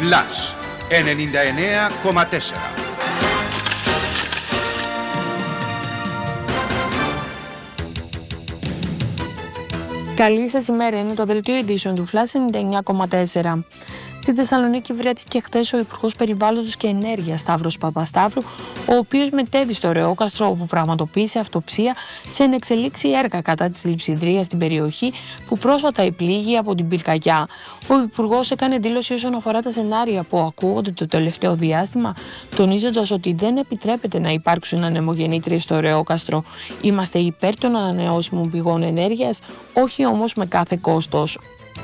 Flash 99,4. Καλή σας ημέρα, είναι το δελτίο ειδήσεων του Flash 99,4. Στη Θεσσαλονίκη βρέθηκε χθες ο Υπουργός Περιβάλλοντος και Ενέργειας Σταύρος Παπασταύρου, ο οποίος μετέβη στο Ρεόκαστρο, όπου πραγματοποίησε αυτοψία σε ενεξελίξη έργα κατά της λειψιδρίας στην περιοχή που πρόσφατα επλήγει από την πυρκαγιά. Ο Υπουργός έκανε δήλωση όσον αφορά τα σενάρια που ακούγονται το τελευταίο διάστημα, τονίζοντας ότι δεν επιτρέπεται να υπάρξουν ανεμογεννήτριες στο Ρεόκαστρο. Είμαστε υπέρ των ανανεώσιμων πηγών ενέργειας, όχι όμως με κάθε κόστος.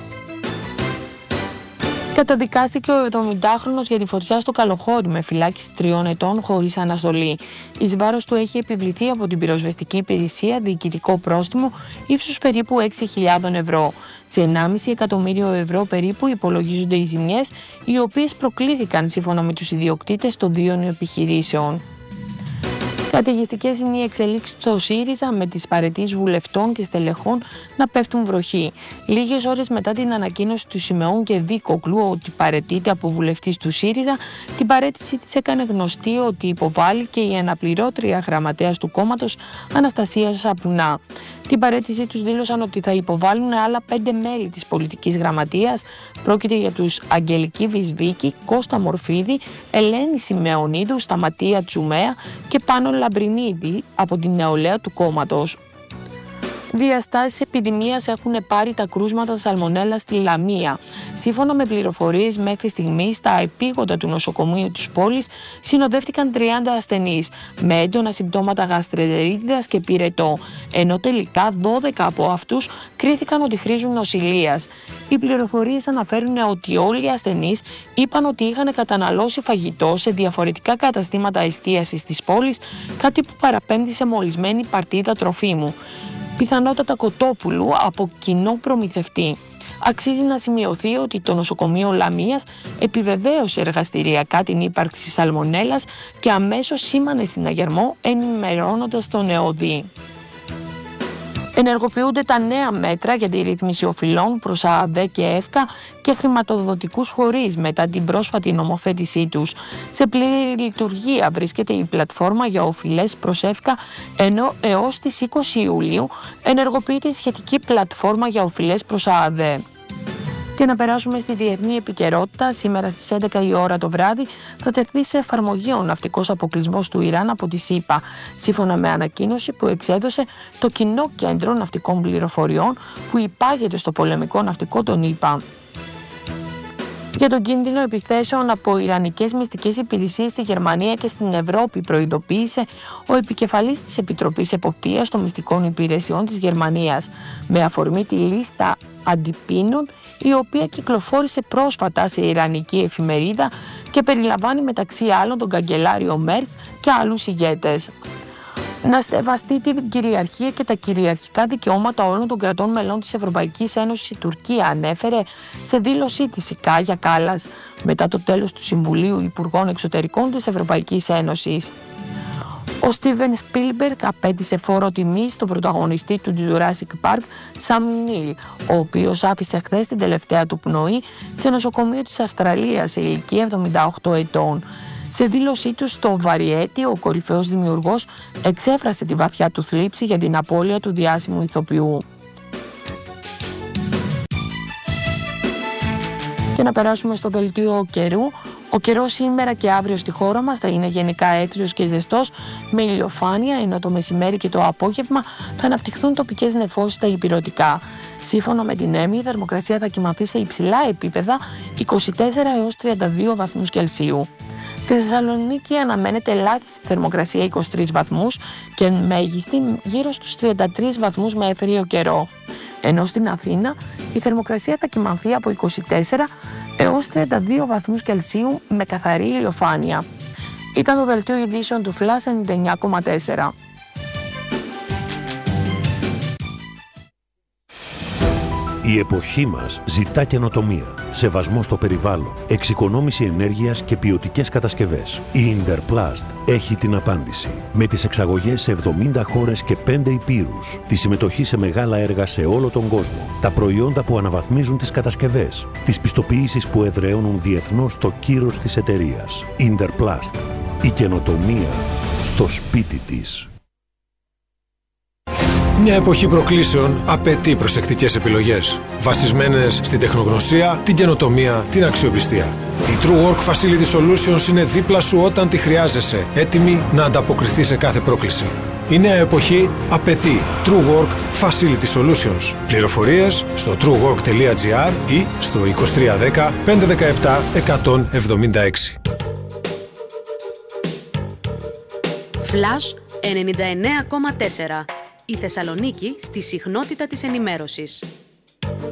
Καταδικάστηκε ο 70χρονος για τη φωτιά στο Καλοχώρι με φυλάκιση 3 ετών χωρίς αναστολή. Εις βάρος του έχει επιβληθεί από την πυροσβεστική υπηρεσία διοικητικό πρόστιμο ύψους περίπου 6.000 ευρώ. Σε 1,5 εκατομμύριο ευρώ περίπου υπολογίζονται οι ζημιές, οι οποίες προκλήθηκαν σύμφωνα με τους ιδιοκτήτες των 2 επιχειρήσεων. Καταιγιστικές είναι οι εξελίξεις στο ΣΥΡΙΖΑ, με τις παραιτήσεις βουλευτών και στελεχών να πέφτουν βροχή. Λίγες ώρες μετά την ανακοίνωση του Σιμεών και Δίκοκλου ότι παραιτείται από βουλευτής του ΣΥΡΙΖΑ, την παραίτησή της έκανε γνωστή ότι υποβάλλει και η αναπληρώτρια γραμματέας του κόμματος Αναστασία Σαπουνά. Την παραίτησή τους δήλωσαν ότι θα υποβάλουν άλλα 5 μέλη της πολιτικής γραμματείας. Πρόκειται για τους Αγγελική Βυσβίκη, Κώστα Μορφίδη, Ελένη Σιμεωνίδου, Σταματία Τσουμέα και Πάνο Λαμπρινίδη από την νεολαία του κόμματος. Διαστάσεις επιδημίας έχουν πάρει τα κρούσματα σαλμονέλα στη Λαμία. Σύμφωνα με πληροφορίες, μέχρι στιγμής στα επίγοντα του νοσοκομείου της πόλης συνοδεύτηκαν 30 ασθενείς με έντονα συμπτώματα γαστρεντερίτιδας και πυρετό, ενώ τελικά 12 από αυτούς κρίθηκαν ότι χρήζουν νοσηλείας. Οι πληροφορίες αναφέρουν ότι όλοι οι ασθενείς είπαν ότι είχαν καταναλώσει φαγητό σε διαφορετικά καταστήματα εστίασης της πόλης, κάτι που παραπέμπει σε μολυσμένη παρτίδα τροφίμου, πιθανότατα κοτόπουλου από κοινό προμηθευτή. Αξίζει να σημειωθεί ότι το νοσοκομείο Λαμίας επιβεβαίωσε εργαστηριακά την ύπαρξη σαλμονέλας και αμέσως σήμανε συναγερμό, ενημερώνοντας τον ΕΟΔΗ. Ενεργοποιούνται τα νέα μέτρα για τη ρύθμιση οφειλών προς ΑΑΔ και ΕΦΚΑ και χρηματοδοτικούς φορείς μετά την πρόσφατη νομοθέτησή τους. Σε πλήρη λειτουργία βρίσκεται η πλατφόρμα για οφειλές προς ΕΦΚΑ, ενώ έως τις 20 Ιουλίου ενεργοποιείται η σχετική πλατφόρμα για οφειλές προς ΑΑΔ. Και να περάσουμε στη διεθνή επικαιρότητα. Σήμερα στις 11 η ώρα το βράδυ θα τεθεί σε εφαρμογή ο ναυτικός αποκλεισμός του Ιράν από τη ΣΥΠΑ, σύμφωνα με ανακοίνωση που εξέδωσε το Κοινό Κέντρο Ναυτικών Πληροφοριών που υπάγεται στο πολεμικό ναυτικό των ΗΠΑ. Για τον κίνδυνο επιθέσεων από ιρανικές μυστικές υπηρεσίες στη Γερμανία και στην Ευρώπη προειδοποίησε ο επικεφαλής της Επιτροπής Εποπτείας των Μυστικών Υπηρεσιών της Γερμανίας, με αφορμή τη λίστα αντιπίνων, η οποία κυκλοφόρησε πρόσφατα σε ιρανική εφημερίδα και περιλαμβάνει μεταξύ άλλων τον καγκελάριο Μέρτς και άλλους ηγέτες. Να σεβαστεί την κυριαρχία και τα κυριαρχικά δικαιώματα όλων των κρατών μελών της Ευρωπαϊκής Ένωσης η Τουρκία, ανέφερε σε δήλωσή της η Κάγια Κάλλας μετά το τέλος του Συμβουλίου Υπουργών Εξωτερικών της Ευρωπαϊκής Ένωσης. Ο Στίβεν Σπίλμπεργκ απέτησε φόρο τιμή στον πρωταγωνιστή του Jurassic Park, Sam Neill, ο οποίος άφησε χθες την τελευταία του πνοή στο νοσοκομείο της Αυστραλίας σε ηλικία 78 ετών. Σε δήλωσή του στο Variety, ο κορυφαίος δημιουργός εξέφρασε τη βαθιά του θλίψη για την απώλεια του διάσημου ηθοποιού. Και να περάσουμε στο δελτίο καιρού. Ο καιρός σήμερα και αύριο στη χώρα μας θα είναι γενικά έθριος και ζεστός με ηλιοφάνεια, ενώ το μεσημέρι και το απόγευμα θα αναπτυχθούν τοπικές νεφώσεις στα ηπειρωτικά. Σύμφωνα με την ΕΜΗ, η θερμοκρασία θα κυμανθεί σε υψηλά επίπεδα 24 έως 32 βαθμούς Κελσίου. Στη Θεσσαλονίκη αναμένεται ελάχιστη θερμοκρασία 23 βαθμούς και μέγιστη γύρω στους 33 βαθμούς με έθριο καιρό. Ενώ στην Αθήνα η θερμοκρασία θα κυμανθεί από 24 έως 32 βαθμούς Κελσίου με καθαρή ηλιοφάνεια. Ήταν το δελτίο ειδήσεων του Flash 99,4. Η εποχή μας ζητά καινοτομία, σεβασμό στο περιβάλλον, εξοικονόμηση ενέργειας και ποιοτικές κατασκευές. Η Interplast έχει την απάντηση. Με τις εξαγωγές σε 70 χώρες και 5 ηπείρους, τη συμμετοχή σε μεγάλα έργα σε όλο τον κόσμο, τα προϊόντα που αναβαθμίζουν τις κατασκευές, τις πιστοποιήσεις που εδραιώνουν διεθνώς το κύρος της εταιρείας. Interplast. Η καινοτομία στο σπίτι της. Μια εποχή προκλήσεων απαιτεί προσεκτικές επιλογές, βασισμένες στην τεχνογνωσία, την καινοτομία, την αξιοπιστία. Η True Work Facility Solutions είναι δίπλα σου όταν τη χρειάζεσαι, έτοιμη να ανταποκριθεί σε κάθε πρόκληση. Η νέα εποχή απαιτεί True Work Facility Solutions. Πληροφορίες στο truework.gr ή στο 2310 517 176. Flash 99,4. Η Θεσσαλονίκη στη συχνότητα της ενημέρωσης.